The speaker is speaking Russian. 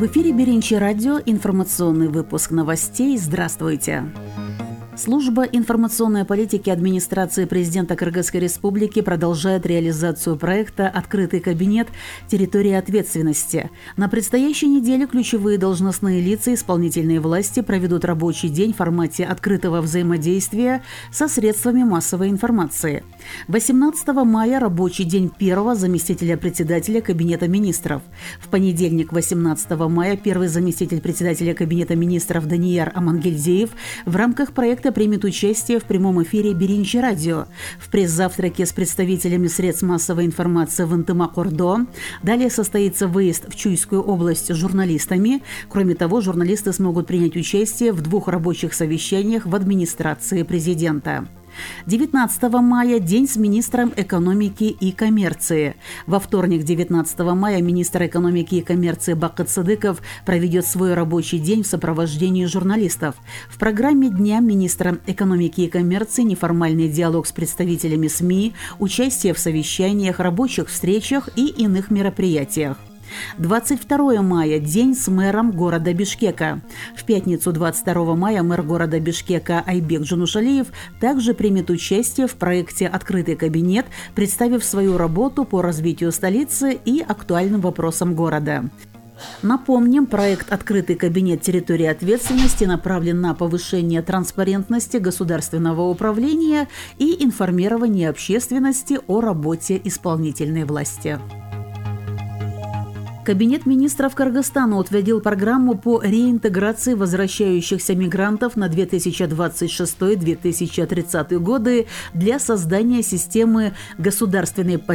В эфире Беринчи радио, информационный выпуск новостей. Здравствуйте! Служба информационной политики администрации президента Кыргызской республики продолжает реализацию проекта «Открытый кабинет. Территория ответственности». На предстоящей неделе ключевые должностные лица исполнительной власти проведут рабочий день в формате открытого взаимодействия со средствами массовой информации. 18 мая – рабочий день первого заместителя председателя Кабинета министров. В понедельник, 18 мая, первый заместитель председателя Кабинета министров Данияр Амангельдеев в рамках проекта примет участие в прямом эфире Беринчи радио, в пресс-завтраке с представителями средств массовой информации в Ынтымак-Ордо. Далее состоится выезд в Чуйскую область с журналистами. Кроме того, журналисты смогут принять участие в 2 рабочих совещаниях в администрации президента. 19 мая – день с министром экономики и коммерции. Во вторник, 19 мая, министр экономики и коммерции Бакыт Сыдыков проведет свой рабочий день в сопровождении журналистов. В программе дня министра экономики и коммерции неформальный диалог с представителями СМИ, участие в совещаниях, рабочих встречах и иных мероприятиях. 22 мая – день с мэром города Бишкека. В пятницу, 22 мая, мэр города Бишкека Айбек Джунушалиев также примет участие в проекте «Открытый кабинет», представив свою работу по развитию столицы и актуальным вопросам города. Напомним, проект «Открытый кабинет. Территория ответственности» направлен на повышение транспарентности государственного управления и информирование общественности о работе исполнительной власти. Кабинет министров Кыргызстана утвердил программу по реинтеграции возвращающихся мигрантов на 2026-2030 годы для создания системы государственной поддержки